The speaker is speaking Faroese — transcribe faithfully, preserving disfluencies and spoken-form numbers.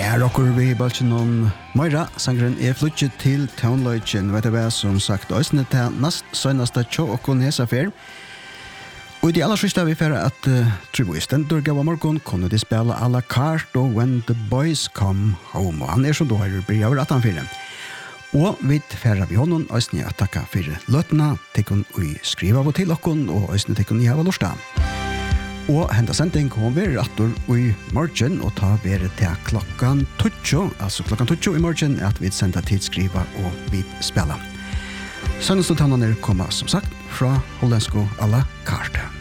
Ja, rocker vi balche någon Moira sangren är flyttat till Townlodgen vet du som sagt ösne till näst senaste show och kon hesa fer. Och det alla sista vi för att uh, tributen durga var morgon kunde de spela alla carte och when the boys come home. Och han är så då är det bra att han fyller. Og vi færre vi honom øsne at takka for løtene til kun vi skriva av og til okkon og øsne til kun i hava lorsta. Og henda sending kom vi rattor i morgen og ta vere til klokkan tutjo, altså klokkan tutjo i morgen at vi senda tid skriva og vi spela. Sønnestotannene kommer som sagt fra Hollandsko alla karte.